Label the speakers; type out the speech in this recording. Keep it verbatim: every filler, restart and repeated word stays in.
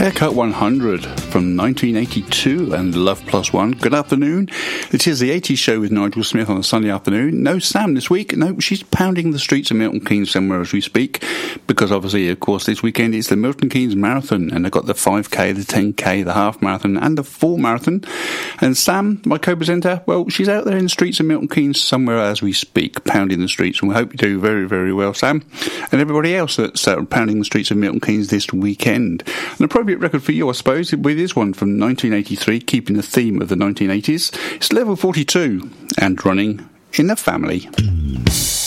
Speaker 1: Haircut one hundred from nineteen eighty-two and Love Plus One. Good afternoon. It is the eighties show with Nigel Smith on a Sunday afternoon. No Sam this week. No, she's pounding the streets of Milton Keynes somewhere as we speak, because obviously, of course, this weekend it's the Milton Keynes Marathon, and they've got the five K, the ten K, the half marathon and the full marathon. And Sam, my co-presenter, well, she's out there in the streets of Milton Keynes somewhere as we speak, pounding the streets, and we hope you do very, very well, Sam, and everybody else that's uh, pounding the streets of Milton Keynes this weekend. An appropriate record for you, I suppose, with this one from nineteen eighty-three, keeping the theme of the nineteen eighties. It's Level forty-two and Running in the Family.